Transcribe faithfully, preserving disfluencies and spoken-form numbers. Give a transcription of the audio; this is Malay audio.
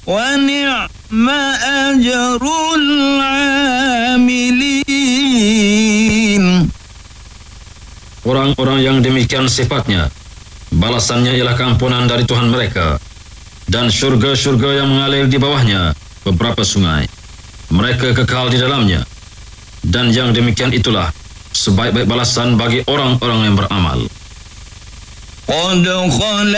ونعم أجر العاملين. Orang-orang yang demikian sifatnya, balasannya ialah keampunan dari Tuhan mereka, dan syurga-syurga yang mengalir di bawahnya beberapa sungai. Mereka kekal di dalamnya, dan yang demikian itulah sebaik-baik balasan bagi orang-orang yang beramal. قد خلت